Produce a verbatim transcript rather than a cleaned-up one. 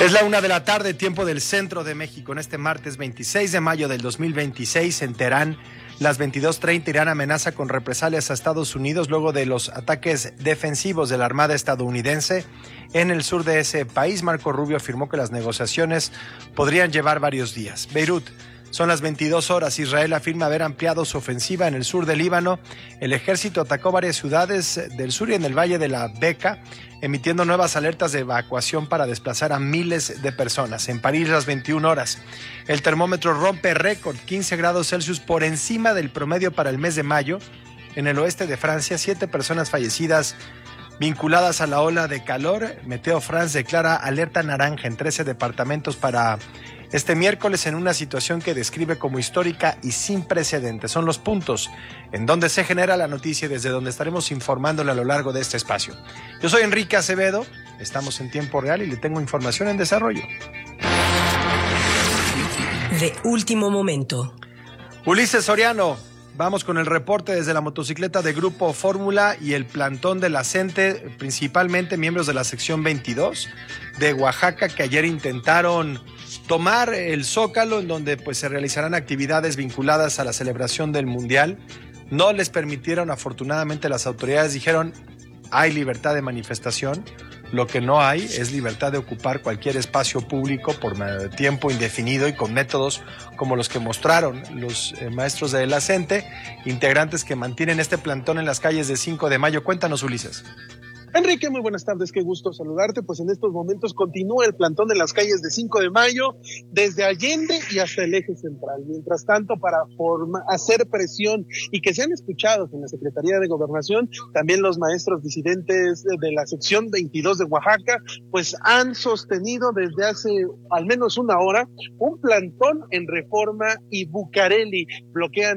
Es la una de la tarde, tiempo del centro de México. En este martes veintiséis de mayo del dos mil veintiséis, en Teherán, las veintidós treinta, Irán amenaza con represalias a Estados Unidos luego de los ataques defensivos de la Armada estadounidense en el sur de ese país. Marco Rubio afirmó que las negociaciones podrían llevar varios días. Beirut. Son las veintidós horas. Israel afirma haber ampliado su ofensiva en el sur del Líbano. El ejército atacó varias ciudades del sur y en el Valle de la Beca, emitiendo nuevas alertas de evacuación para desplazar a miles de personas. En París, las veintiuna horas. El termómetro rompe récord, quince grados Celsius por encima del promedio para el mes de mayo. En el oeste de Francia, siete personas fallecidas vinculadas a la ola de calor. Meteo France declara alerta naranja en trece departamentos para este miércoles en una situación que describe como histórica y sin precedentes. Son los puntos en donde se genera la noticia y desde donde estaremos informándole a lo largo de este espacio. Yo soy Enrique Acevedo, estamos en tiempo real y le tengo información en desarrollo. De último momento. Ulises Soriano, vamos con el reporte desde la motocicleta de Grupo Fórmula y el plantón de la CENTE, principalmente miembros de la sección veintidós de Oaxaca, que ayer intentaron tomar el Zócalo, en donde pues se realizarán actividades vinculadas a la celebración del Mundial. No les permitieron, afortunadamente las autoridades dijeron, hay libertad de manifestación, lo que no hay es libertad de ocupar cualquier espacio público por tiempo indefinido y con métodos como los que mostraron los eh, maestros de la CENTE, integrantes que mantienen este plantón en las calles de cinco de mayo. Cuéntanos, Ulises. Enrique, muy buenas tardes, qué gusto saludarte. Pues en estos momentos continúa el plantón en las calles de cinco de mayo, desde Allende y hasta el eje central. Mientras tanto, para forma, hacer presión y que sean escuchados en la Secretaría de Gobernación, también los maestros disidentes de, de la sección veintidós de Oaxaca, pues han sostenido desde hace al menos una hora un plantón en Reforma y Bucareli. Bloquean